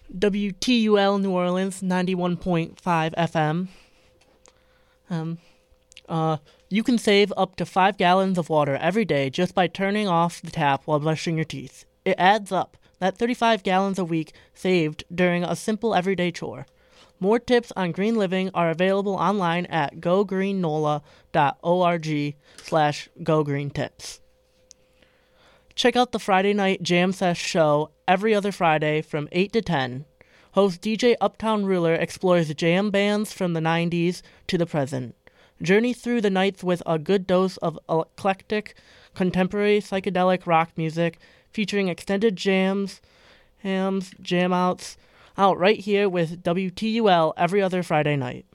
WTUL New Orleans 91.5 FM. You can save up to 5 gallons of water every day just by turning off the tap while brushing your teeth. It adds up. That's 35 gallons a week saved during a simple everyday chore. More tips on green living are available online at gogreennola.org/gogreentips. Check out the Friday Night Jam Sesh show every other Friday from 8 to 10. Host DJ Uptown Ruler explores jam bands from the 90s to the present. Journey through the nights with a good dose of eclectic, contemporary psychedelic rock music featuring extended jams, jam outs, out right here with WTUL every other Friday night.